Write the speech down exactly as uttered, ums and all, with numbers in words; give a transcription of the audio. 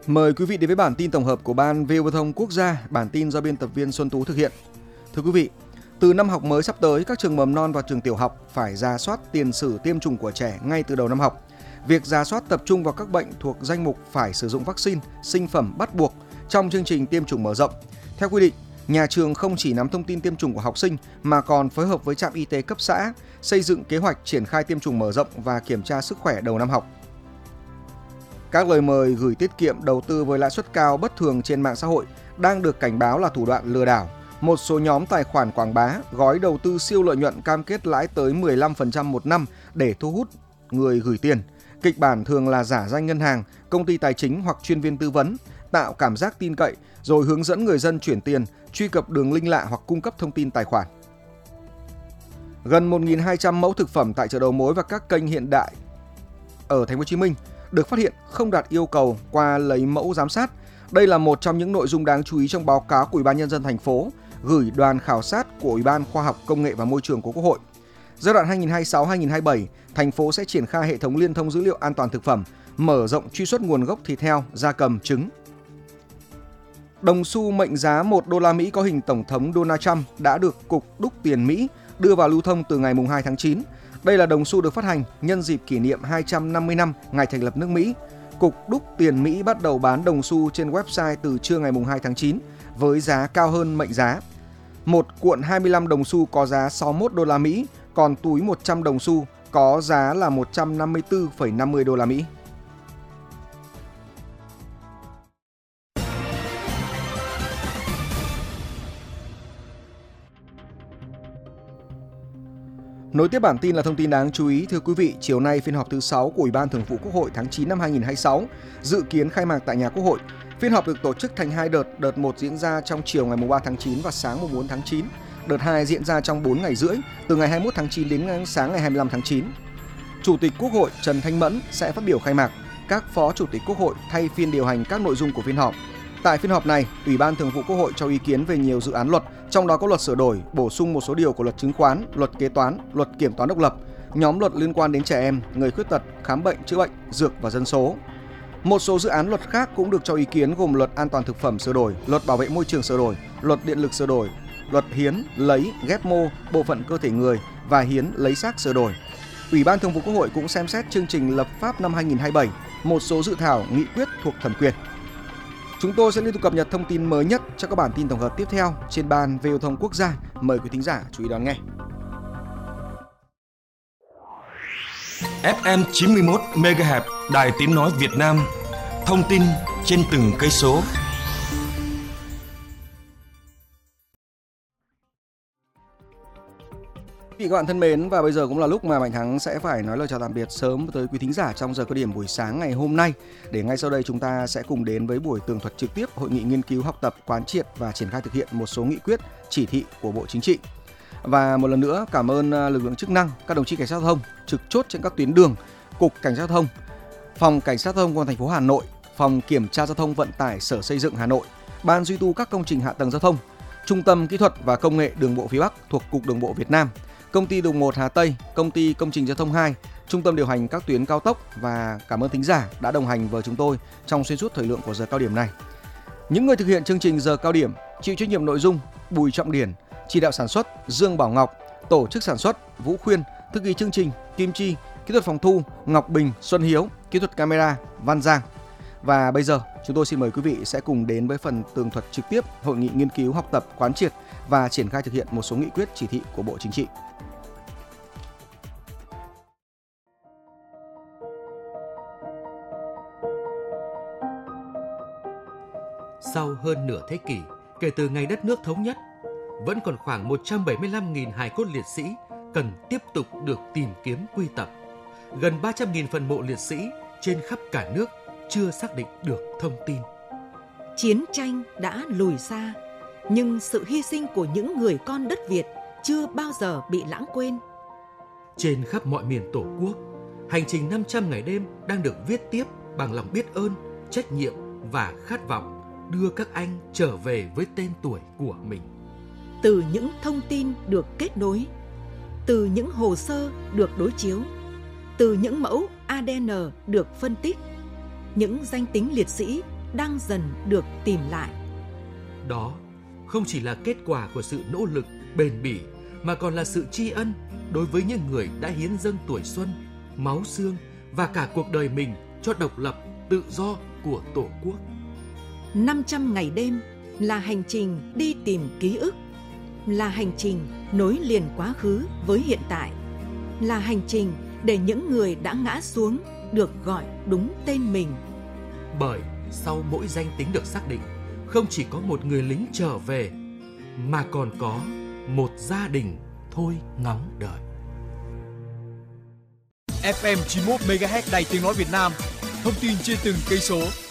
Mời quý vị đến với bản tin tổng hợp của Ban vê o vê Thông Quốc gia, bản tin do biên tập viên Xuân Tú thực hiện. Thưa quý vị, từ năm học mới sắp tới, các trường mầm non và trường tiểu học phải rà soát tiền sử tiêm chủng của trẻ ngay từ đầu năm học. Việc rà soát tập trung vào các bệnh thuộc danh mục phải sử dụng vaccine, sinh phẩm bắt buộc trong chương trình tiêm chủng mở rộng. Theo quy định, nhà trường không chỉ nắm thông tin tiêm chủng của học sinh mà còn phối hợp với trạm y tế cấp xã, xây dựng kế hoạch triển khai tiêm chủng mở rộng và kiểm tra sức khỏe đầu năm học. Các lời mời gửi tiết kiệm đầu tư với lãi suất cao bất thường trên mạng xã hội đang được cảnh báo là thủ đoạn lừa đảo. Một số nhóm tài khoản quảng bá gói đầu tư siêu lợi nhuận cam kết lãi tới mười lăm phần trăm một năm để thu hút người gửi tiền. Kịch bản thường là giả danh ngân hàng, công ty tài chính hoặc chuyên viên tư vấn, tạo cảm giác tin cậy rồi hướng dẫn người dân chuyển tiền, truy cập đường link lạ hoặc cung cấp thông tin tài khoản. Gần một nghìn hai trăm mẫu thực phẩm tại chợ đầu mối và các kênh hiện đại ở Thành phố Hồ Chí Minh được phát hiện không đạt yêu cầu qua lấy mẫu giám sát. Đây là một trong những nội dung đáng chú ý trong báo cáo của Ủy ban Nhân dân thành phố gửi đoàn khảo sát của Ủy ban Khoa học Công nghệ và Môi trường của Quốc hội. Giai đoạn hai nghìn không trăm hai mươi sáu đến hai nghìn không trăm hai mươi bảy, thành phố sẽ triển khai hệ thống liên thông dữ liệu an toàn thực phẩm, mở rộng truy xuất nguồn gốc thịt heo, gia cầm, trứng. Đồng xu mệnh giá một đô la Mỹ có hình Tổng thống Donald Trump đã được Cục Đúc Tiền Mỹ đưa vào lưu thông từ ngày hai tháng chín. Đây là đồng xu được phát hành nhân dịp kỷ niệm hai trăm năm mươi năm ngày thành lập nước Mỹ. Cục Đúc Tiền Mỹ bắt đầu bán đồng xu trên website từ trưa ngày hai tháng chín với giá cao hơn mệnh giá. Một cuộn hai mươi lăm đồng xu có giá sáu mươi mốt đô la Mỹ, còn túi một trăm đồng xu có giá là một trăm năm mươi tư phẩy năm mươi đô la Mỹ. Nối tiếp bản tin là thông tin đáng chú ý. Thưa quý vị, chiều nay phiên họp thứ sáu của Ủy ban Thường vụ Quốc hội tháng chín năm hai nghìn không trăm hai mươi sáu dự kiến khai mạc tại nhà Quốc hội. Phiên họp được tổ chức thành hai đợt, đợt một diễn ra trong chiều ngày ba tháng chín và sáng bốn tháng chín. Đợt hai diễn ra trong bốn ngày rưỡi, từ ngày hai mươi mốt tháng chín đến sáng ngày hai mươi lăm tháng chín. Chủ tịch Quốc hội Trần Thanh Mẫn sẽ phát biểu khai mạc. Các phó chủ tịch Quốc hội thay phiên điều hành các nội dung của phiên họp. Tại phiên họp này, Ủy ban Thường vụ Quốc hội cho ý kiến về nhiều dự án luật, trong đó có luật sửa đổi, bổ sung một số điều của luật chứng khoán, luật kế toán, luật kiểm toán độc lập, nhóm luật liên quan đến trẻ em, người khuyết tật, khám bệnh, chữa bệnh, dược và dân số. Một số dự án luật khác cũng được cho ý kiến gồm luật an toàn thực phẩm sửa đổi, luật bảo vệ môi trường sửa đổi, luật điện lực sửa đổi, luật hiến, lấy, ghép mô, bộ phận cơ thể người và hiến, lấy xác sửa đổi. Ủy ban Thường vụ Quốc hội cũng xem xét chương trình lập pháp năm hai nghìn không trăm hai mươi bảy, một số dự thảo nghị quyết thuộc thẩm quyền. Chúng tôi sẽ liên tục cập nhật thông tin mới nhất cho các bản tin tổng hợp tiếp theo trên Ban vê o vê Thông Quốc gia. Mời quý thính giả chú ý đón nghe. ép em chín mươi mốt mê ga héc Đài Tiếng nói Việt Nam. Thông tin trên từng cây số. Quý vị các bạn thân mến, và bây giờ cũng là lúc mà Mạnh Thắng sẽ phải nói lời chào tạm biệt sớm tới quý thính giả trong giờ cao điểm buổi sáng ngày hôm nay. Để ngay sau đây chúng ta sẽ cùng đến với buổi tường thuật trực tiếp hội nghị nghiên cứu, học tập, quán triệt và triển khai thực hiện một số nghị quyết, chỉ thị của Bộ Chính trị. Và một lần nữa cảm ơn lực lượng chức năng, các đồng chí cảnh sát giao thông trực chốt trên các tuyến đường, Cục Cảnh sát giao thông, Phòng Cảnh sát giao thông Công an thành phố Hà Nội, Phòng Kiểm tra giao thông vận tải Sở Xây dựng Hà Nội, Ban duy tu các công trình hạ tầng giao thông, Trung tâm Kỹ thuật và Công nghệ Đường bộ phía Bắc thuộc Cục Đường bộ Việt Nam, Công ty Đường một Hà Tây, Công ty Công trình Giao thông hai, Trung tâm điều hành các tuyến cao tốc, và cảm ơn thính giả đã đồng hành với chúng tôi trong xuyên suốt thời lượng của giờ cao điểm này. Những người thực hiện chương trình giờ cao điểm chịu trách nhiệm nội dung: Bùi Trọng Điển, chỉ đạo sản xuất Dương Bảo Ngọc, tổ chức sản xuất Vũ Khuyên, thư ký chương trình Kim Chi, kỹ thuật phòng thu Ngọc Bình, Xuân Hiếu, kỹ thuật camera Văn Giang. Và bây giờ chúng tôi xin mời quý vị sẽ cùng đến với phần tường thuật trực tiếp hội nghị nghiên cứu, học tập, quán triệt và triển khai thực hiện một số nghị quyết, chỉ thị của Bộ Chính trị. Sau hơn nửa thế kỷ kể từ ngày đất nước thống nhất, vẫn còn khoảng một trăm bảy mươi lăm nghìn hài cốt liệt sĩ cần tiếp tục được tìm kiếm, quy tập. Gần ba trăm nghìn phần mộ liệt sĩ trên khắp cả nước chưa xác định được thông tin. Chiến tranh đã lùi xa, nhưng sự hy sinh của những người con đất Việt chưa bao giờ bị lãng quên. Trên khắp mọi miền Tổ quốc, hành trình năm trăm ngày đêm đang được viết tiếp bằng lòng biết ơn, trách nhiệm và khát vọng đưa các anh trở về với tên tuổi của mình. Từ những thông tin được kết nối, từ những hồ sơ được đối chiếu, từ những mẫu a đê en được phân tích, những danh tính liệt sĩ đang dần được tìm lại. Đó không chỉ là kết quả của sự nỗ lực bền bỉ, mà còn là sự tri ân đối với những người đã hiến dâng tuổi xuân, máu xương và cả cuộc đời mình cho độc lập, tự do của Tổ quốc. năm trăm ngày đêm là hành trình đi tìm ký ức, là hành trình nối liền quá khứ với hiện tại, là hành trình để những người đã ngã xuống được gọi đúng tên mình. Bởi sau mỗi danh tính được xác định, không chỉ có một người lính trở về, mà còn có một gia đình thôi ngóng đợi. ép em chín mươi mốt mê ga héc Đài Tiếng nói Việt Nam, thông tin trên từng cây số.